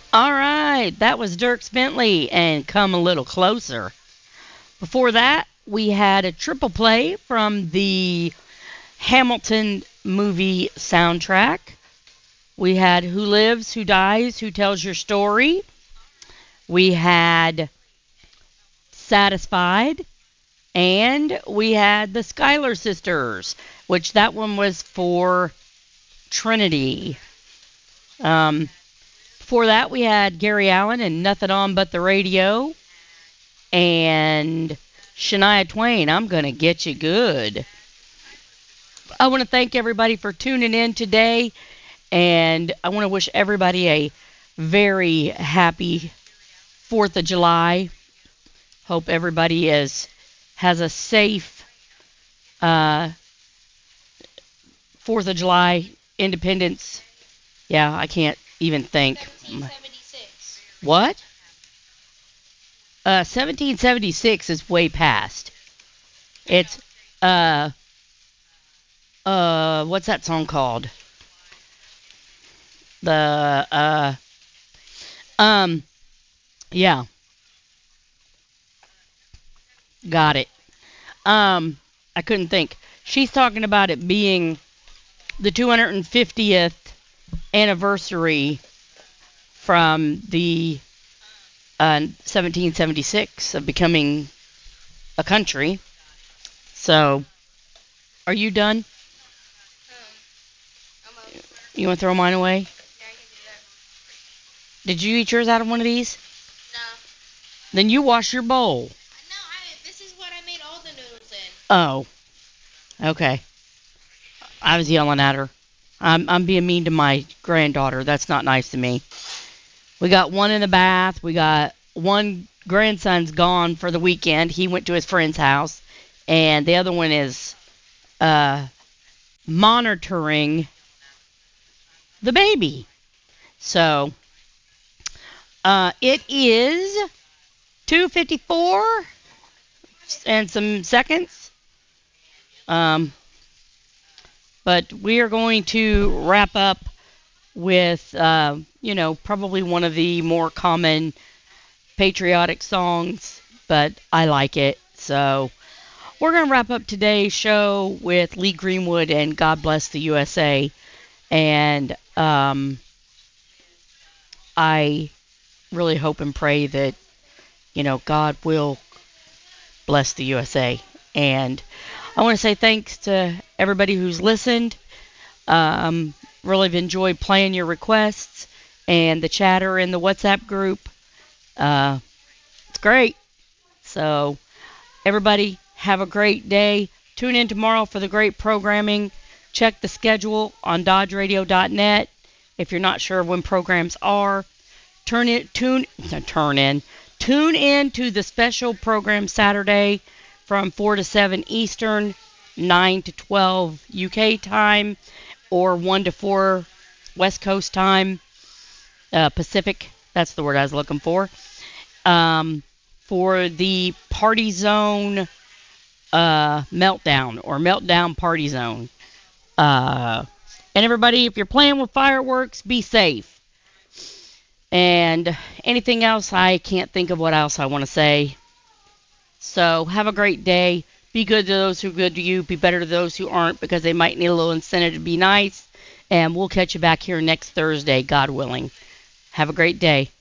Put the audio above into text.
All right, that was Dirk Bentley and Come a Little Closer. Before that, we had a triple play from the Hamilton movie soundtrack. We had Who Lives, Who Dies, Who Tells Your Story. We had Satisfied. And we had the Schuyler Sisters, which that one was for Trinity. Before that, we had Gary Allen and Nothing On But the Radio. And Shania Twain, I'm going to get you good. I want to thank everybody for tuning in today. And I want to wish everybody a very happy 4th of July. Hope everybody has a safe 4th of July Independence. Yeah, I can't even think. 1776. What? 1776 is way past. It's what's that song called? The yeah, got it. I couldn't think. She's talking about it being the 250th anniversary from the 1776 of becoming a country. So, are you done? I'm over. You want to throw mine away? Yeah, I can do that. Did you eat yours out of one of these? No. Then you wash your bowl. No, this is what I made all the noodles in. Oh, okay. I was yelling at her. I'm being mean to my granddaughter. That's not nice to me. We got one in the bath. We got one grandson's gone for the weekend. He went to his friend's house. And the other one is monitoring the baby. So, it is 2:54 and some seconds. But we are going to wrap up with, probably one of the more common patriotic songs, but I like it. So we're going to wrap up today's show with Lee Greenwood and God Bless the USA. And I really hope and pray that, God will bless the USA. And I want to say thanks to everybody who's listened. Really have enjoyed playing your requests and the chatter in the WhatsApp group. It's great. So, everybody, have a great day. Tune in tomorrow for the great programming. Check the schedule on dodgeradio.net. If you're not sure when programs are, tune in to the special program Saturday from 4 to 7 Eastern, 9 to 12 UK time, or 1 to 4 West Coast time, Pacific. That's the word I was looking for. For the Party Zone Meltdown, or Meltdown Party Zone. And everybody, if you're playing with fireworks, be safe. And anything else, I can't think of what else I want to say. So have a great day. Be good to those who are good to you. Be better to those who aren't, because they might need a little incentive to be nice. And we'll catch you back here next Thursday, God willing. Have a great day.